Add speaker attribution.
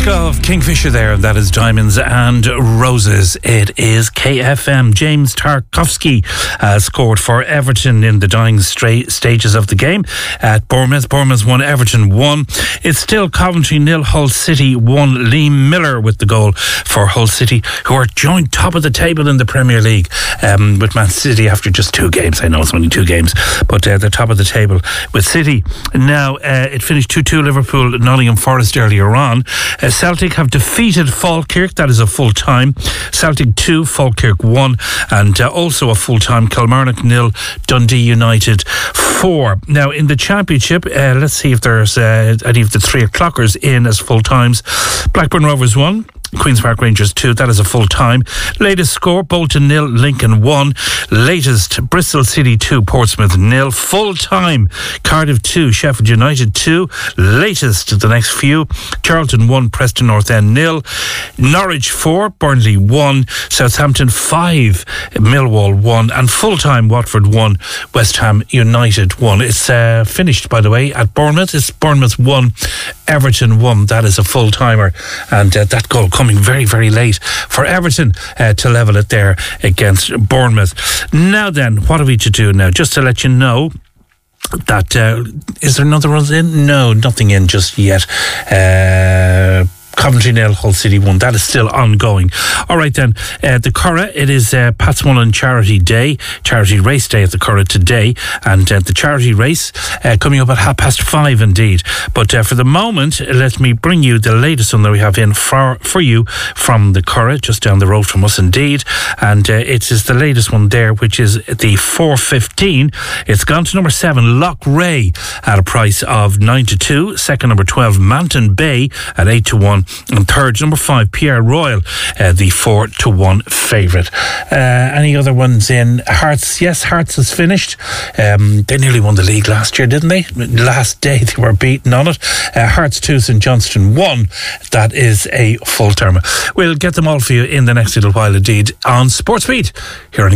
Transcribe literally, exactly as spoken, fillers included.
Speaker 1: Music of Kingfisher there, that is Diamonds and Roses. It is K F M. James Tarkowski uh, scored for Everton in the dying stra- stages of the game at Bournemouth. Bournemouth won, Everton won. It's still Coventry nil, Hull City one. Liam Miller with the goal for Hull City, who are joint top of the table in the Premier League um, with Man City after just two games. I know it's only two games, but uh, they're top of the table with City. Now, uh, it finished two two Liverpool, Nottingham Forest earlier on. Uh, Celtic have defeated Falkirk, that is a full time. Celtic two, Falkirk one, and uh, also a full time. Kilmarnock nil, Dundee United four. Now in the Championship, uh, let's see if there's uh, any of the three o'clockers in as full times. Blackburn Rovers one, Queen's Park Rangers two, that is a full time. Latest score, Bolton nil, Lincoln one. Latest, Bristol City two, Portsmouth nil. Full time, Cardiff two, Sheffield United two. Latest, the next few, Charlton one, Preston North End nil. Norwich four, Burnley one. Southampton five, Millwall one. And full time, Watford one, West Ham United one. It's uh, finished, by the way, at Bournemouth. It's Bournemouth one, Everton one. That is a full timer, and uh, that goal coming very, very late for Everton uh, to level it there against Bournemouth. Now then, what are we to do now? Just to let you know that, uh, is there another one in? No, nothing in just yet. Uh... Coventry nil, Hull City one. That is still ongoing. All right then, uh, the Curragh, it is uh, Pats Mullen Charity Day, Charity Race Day at the Curragh today, and uh, the charity race uh, coming up at half past five indeed. But uh, for the moment, let me bring you the latest one that we have in for, for you from the Curragh, just down the road from us indeed, and uh, it is the latest one there, which is the four fifteen. It's gone to number seven, Loch Ray, at a price of nine to two. Second, number twelve, Manton Bay at eight to one. And third, number five, Pierre Royal, uh, the four to one favourite. Uh, any other ones in? Hearts, yes, Hearts has finished. Um, they nearly won the league last year, didn't they? Last day they were beaten on it. Uh, Hearts two, St Johnstone one. That is a full term. We'll get them all for you in the next little while indeed on Sportsbeat here on